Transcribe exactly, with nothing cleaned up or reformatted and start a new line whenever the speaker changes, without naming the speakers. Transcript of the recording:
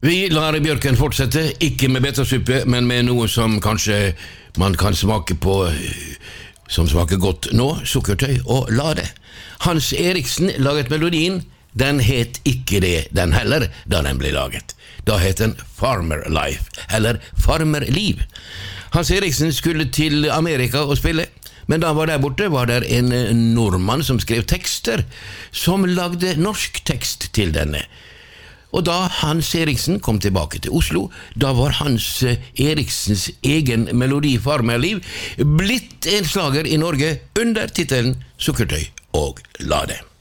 Vi lar bjørken fortsette, ikke med betasuppe, men med noe som kanskje man kan smake på, som smaker godt nå, sukkertøy og lade. Hans Eriksen laget melodien, den het ikke det den heller da den ble laget. Da het den Farmer Life, eller Farmerliv. Hans Eriksen skulle til Amerika og spille, men da han var der borte var der en nordmann som skrev tekster, som lagde norsk tekst til denne. Og da Hans Eriksen kom tilbake til Oslo, da var Hans Eriksens egen melodi Farmerliv blitt en slager i Norge under titelen Sukkertøy og lade.